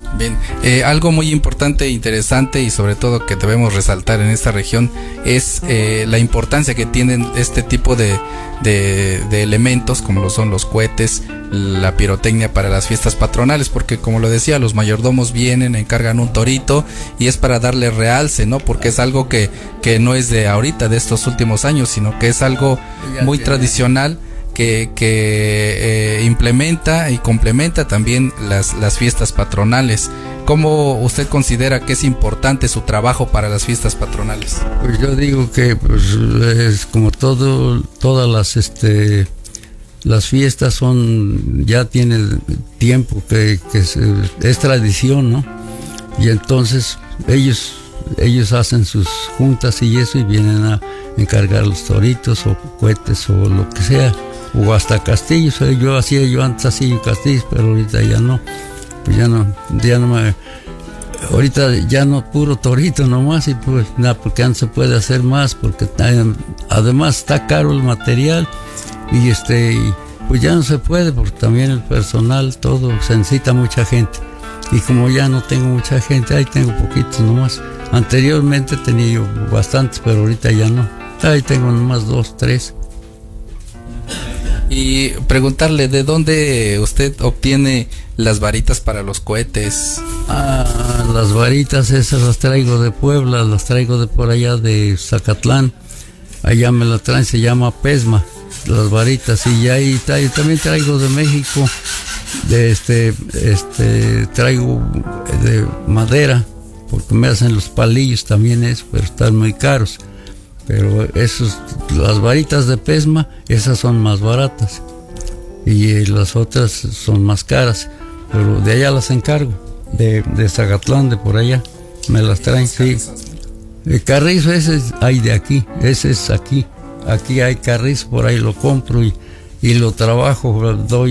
Bien, algo muy importante e interesante y sobre todo que debemos resaltar en esta región es la importancia que tienen este tipo de elementos como lo son los cohetes, la pirotecnia para las fiestas patronales, porque como lo decía, los mayordomos vienen, encargan un torito y es para darle realce, ¿no? Porque es algo que no es de ahorita, de estos últimos años, sino que es algo muy tradicional que implementa y complementa también las fiestas patronales. ¿Cómo usted considera que es importante su trabajo para las fiestas patronales? Pues yo digo que pues, es como todas las fiestas ya tiene tiempo que es tradición, ¿no? Y entonces ellos hacen sus juntas y eso y vienen a encargar los toritos o cohetes o lo que sea, o hasta castillos. Yo antes hacía castillos, pero ahorita ya no. Pues ya no me... Ahorita ya no puro torito nomás y pues nada, porque antes se puede hacer más, porque además está caro el material y pues ya no se puede, porque también el personal, todo, se necesita mucha gente. Y como ya no tengo mucha gente, ahí tengo poquitos nomás. Anteriormente tenía yo bastantes, pero ahorita ya no. Ahí tengo nomás 2, 3. Y preguntarle, ¿de dónde usted obtiene las varitas para los cohetes? Las varitas esas las traigo de Puebla, las traigo de por allá de Zacatlán. Allá me las traen, se llama Pesma, las varitas. Y ahí también traigo de México, traigo de madera, porque me hacen los palillos también pero están muy caros. Pero las varitas de Pesma, esas son más baratas. Y las otras son más caras. Pero de allá las encargo. De Zacatlán, de por allá. Me las traen, sí. El carrizo ese hay de aquí. Ese es aquí. Aquí hay carrizo, por ahí lo compro y lo trabajo.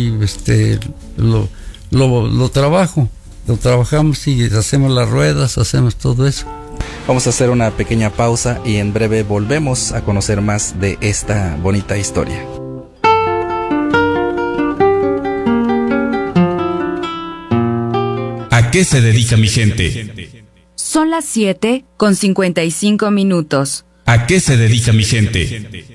Lo trabajo. Lo trabajamos y hacemos las ruedas, hacemos todo eso. Vamos a hacer una pequeña pausa y en breve volvemos a conocer más de esta bonita historia. ¿A qué se dedica mi gente? Son las 7:55. ¿A qué se dedica mi gente?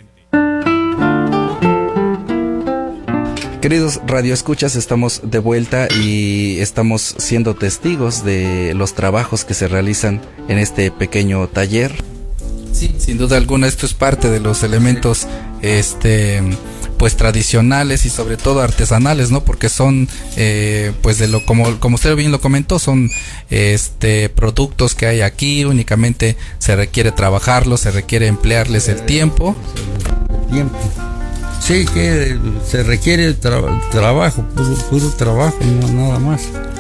Queridos radioescuchas, estamos de vuelta y estamos siendo testigos de los trabajos que se realizan en este pequeño taller. Sí, sin duda alguna esto es parte de los elementos pues tradicionales y sobre todo artesanales, ¿no? Porque son pues como usted bien lo comentó, son productos que hay aquí, únicamente se requiere trabajarlos, se requiere emplearles el tiempo. Sí, que se requiere trabajo, puro trabajo, no nada más.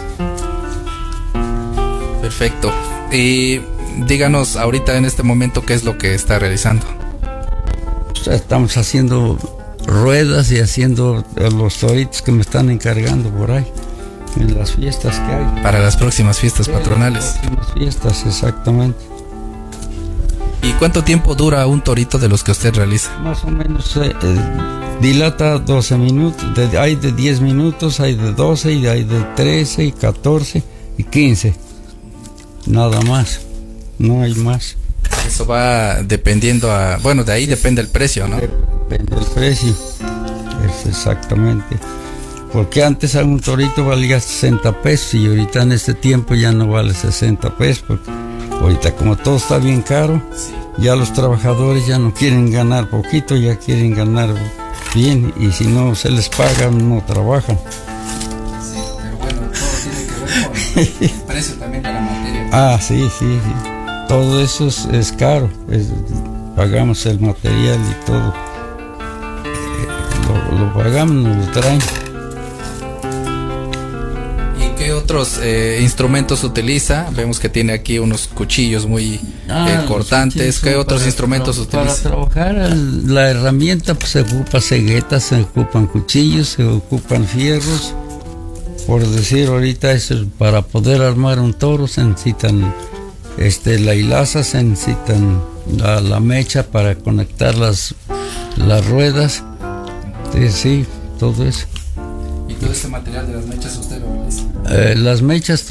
Perfecto. Y díganos ahorita en este momento qué es lo que está realizando. Estamos haciendo ruedas y haciendo los toritos que me están encargando por ahí, en las fiestas que hay. Para las próximas fiestas patronales. Las próximas fiestas, exactamente. ¿Y cuánto tiempo dura un torito de los que usted realiza? Más o menos dilata 12 minutos, hay de 10 minutos, hay de 12, y hay de 13, y 14, y 15. Nada más, no hay más. Eso va dependiendo de ahí depende el precio, ¿no? Depende del precio, exactamente. Porque antes un torito valía 60 pesos y ahorita en este tiempo ya no vale 60 pesos, porque ahorita como todo está bien caro, ya los trabajadores ya no quieren ganar poquito, ya quieren ganar bien, y si no se les paga no trabajan. Sí, pero bueno, todo tiene que ver con el precio también de la materia. Sí. Todo eso es caro, pagamos el material y todo. Lo pagamos, nos lo traen. ¿Qué otros instrumentos utiliza? Vemos que tiene aquí unos cuchillos muy cortantes. ¿Qué otros instrumentos utiliza? Para trabajar la herramienta pues, se ocupa ceguetas, se ocupan cuchillos, se ocupan fierros. Por decir ahorita eso, para poder armar un toro se necesitan la hilaza, se necesitan la mecha para conectar las ruedas. Sí, todo eso. ¿Y todo este material de las mechas usted lo realiza? Las mechas